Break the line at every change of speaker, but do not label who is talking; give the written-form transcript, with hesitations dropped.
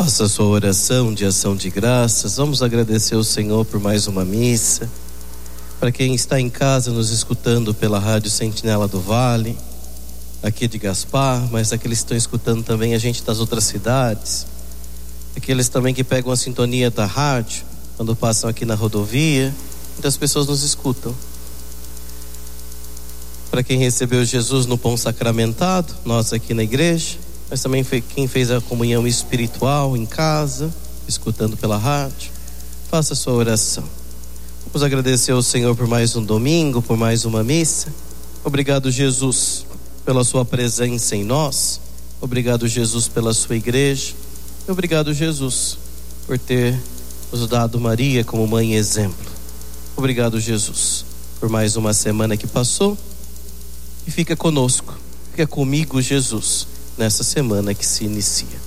Faça a sua oração de ação de graças. Vamos agradecer ao Senhor por mais uma missa. Para quem está em casa nos escutando pela Rádio Sentinela do Vale, aqui de Gaspar, mas aqueles que estão escutando também a gente das outras cidades, aqueles também que pegam a sintonia da rádio quando passam aqui na rodovia, muitas pessoas nos escutam. Para quem recebeu Jesus no pão sacramentado, nós aqui na igreja, mas também quem fez a comunhão espiritual em casa, escutando pela rádio, faça a sua oração. Vamos agradecer ao Senhor por mais um domingo, por mais uma missa. Obrigado, Jesus, pela sua presença em nós. Obrigado, Jesus, pela sua igreja. E obrigado, Jesus, por ter nos dado Maria como mãe e exemplo. Obrigado, Jesus, por mais uma semana que passou. E fica conosco, fica comigo, Jesus, nessa semana que se inicia.